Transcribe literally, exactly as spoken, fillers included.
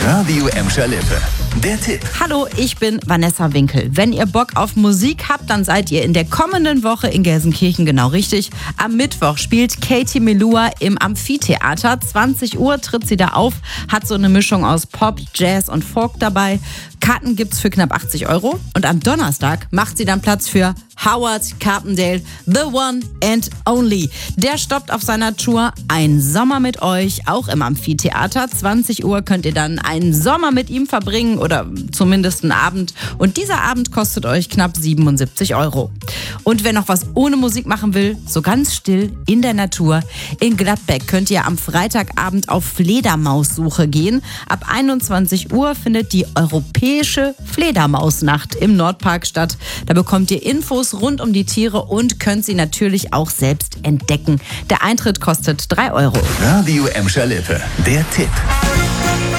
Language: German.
Radio Emscher Lippe. Der Tipp. Hallo, ich bin Vanessa Winkel. Wenn ihr Bock auf Musik habt, dann seid ihr in der kommenden Woche in Gelsenkirchen genau richtig. Am Mittwoch spielt Katie Melua im Amphitheater. zwanzig Uhr tritt sie da auf, hat so eine Mischung aus Pop, Jazz und Folk dabei. Karten gibt's für knapp achtzig Euro. Und am Donnerstag macht sie dann Platz für Howard Carpendale, The One and Only. Der stoppt auf seiner Tour Ein Sommer mit euch, auch im Amphitheater. zwanzig Uhr könnt ihr dann einen Sommer mit ihm verbringen oder zumindest einen Abend. Und dieser Abend kostet euch knapp siebenundsiebzig Euro. Und wer noch was ohne Musik machen will, so ganz still in der Natur, in Gladbeck könnt ihr am Freitagabend auf Fledermaussuche gehen. Ab einundzwanzig Uhr findet die Europäische Fledermausnacht im Nordpark statt. Da bekommt ihr Infos rund um die Tiere und könnt sie natürlich auch selbst entdecken. Der Eintritt kostet drei Euro. Radio Emscher Lippe. Der Tipp.